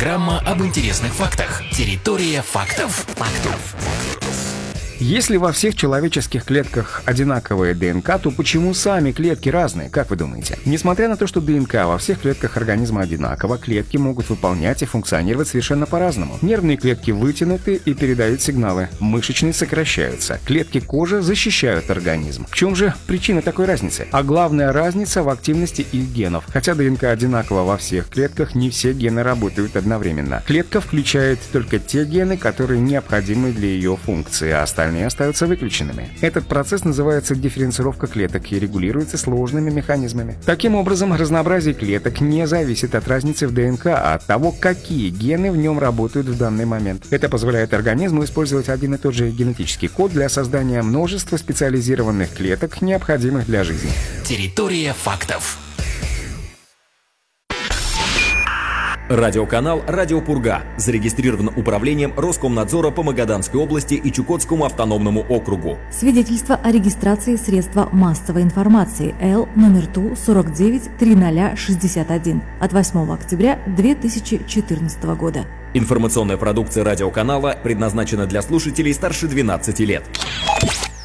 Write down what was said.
Программа об интересных фактах. Территория фактов. Если во всех человеческих клетках одинаковая ДНК, то почему сами клетки разные, как вы думаете? Несмотря на то, что ДНК во всех клетках организма одинакова, клетки могут выполнять и функционировать совершенно по-разному. Нервные клетки вытянуты и передают сигналы, мышечные сокращаются, клетки кожи защищают организм. В чем же причина такой разницы? А главная разница в активности их генов. Хотя ДНК одинакова во всех клетках, не все гены работают одновременно. Клетка включает только те гены, которые необходимы для ее функции, а остальные остаются выключенными. Этот процесс называется дифференцировка клеток и регулируется сложными механизмами. Таким образом, разнообразие клеток не зависит от разницы в ДНК, а от того, какие гены в нем работают в данный момент. Это позволяет организму использовать один и тот же генетический код для создания множества специализированных клеток, необходимых для жизни. Территория фактов. Радиоканал «Радио Пурга» зарегистрирован управлением Роскомнадзора по Магаданской области и Чукотскому автономному округу. Свидетельство о регистрации средства массовой информации Л номер ТУ 493061 от 8 октября 2014 года. Информационная продукция радиоканала предназначена для слушателей старше 12 лет.